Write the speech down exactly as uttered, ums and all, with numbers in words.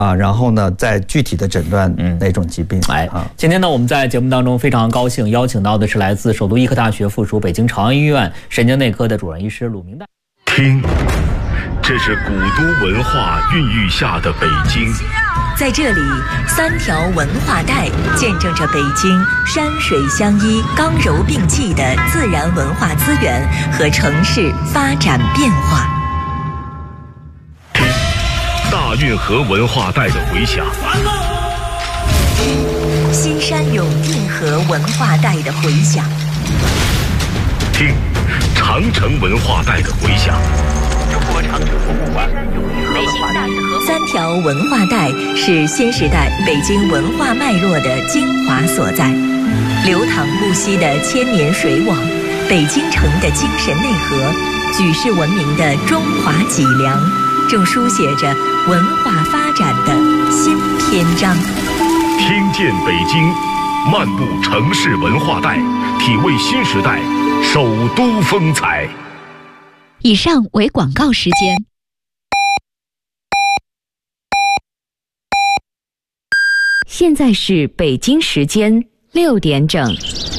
啊，然后呢，再具体的诊断哪种疾病。嗯、 哎，啊，今天呢，我们在节目当中非常高兴邀请到的是来自首都医科大学附属北京朝阳医院神经内科的主任医师鲁明代。 听，这是古都文化孕育下的北京。 在这里，三条文化带见证着北京山水相依、刚柔并济的自然文化资源和城市发展变化。 听，大运河文化带的回响。 听，新山涌运河文化带的回响。 听，长城文化带的回响。 中国长城博物馆北京大运河三条文化带是新时代北京文化脉络的精华所在，流淌不息的千年水网，北京城的精神内核，举世闻名的中华脊梁，正书写着文化发展的新篇章。 听见北京，漫步城市文化带，体味新时代首都风采。 以上为广告时间。现在是北京时间六点整。